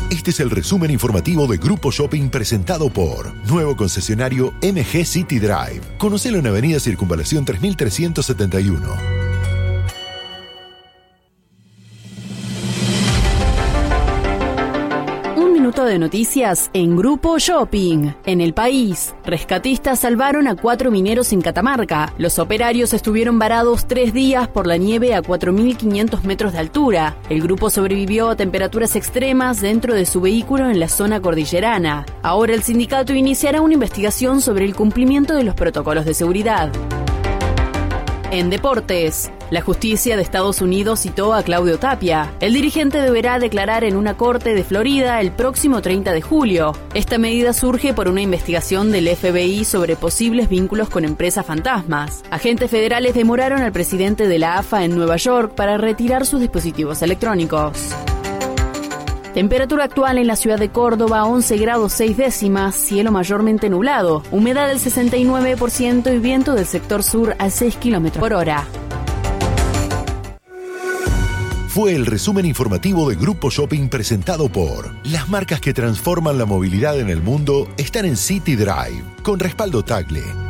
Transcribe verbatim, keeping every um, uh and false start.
Este es el resumen informativo de Grupo Shopping presentado por nuevo concesionario M G City Drive. Conocelo en Avenida Circunvalación tres mil trescientos setenta y uno. Minuto de noticias en Grupo Shopping. En el país, rescatistas salvaron a cuatro mineros en Catamarca. Los operarios estuvieron varados tres días por la nieve a cuatro mil quinientos metros de altura. El grupo sobrevivió a temperaturas extremas dentro de su vehículo en la zona cordillerana. Ahora el sindicato iniciará una investigación sobre el cumplimiento de los protocolos de seguridad. En deportes, la justicia de Estados Unidos citó a Claudio Tapia. El dirigente deberá declarar en una corte de Florida el próximo treinta de julio. Esta medida surge por una investigación del F B I sobre posibles vínculos con empresas fantasmas. Agentes federales demoraron al presidente de la A F A en Nueva York para retirar sus dispositivos electrónicos. Temperatura actual en la ciudad de Córdoba, once grados seis décimas, cielo mayormente nublado, humedad del sesenta y nueve por ciento y viento del sector sur a seis kilómetros por hora. Fue el resumen informativo de Grupo Shopping presentado por las marcas que transforman la movilidad en el mundo están en City Drive, con respaldo Tagle.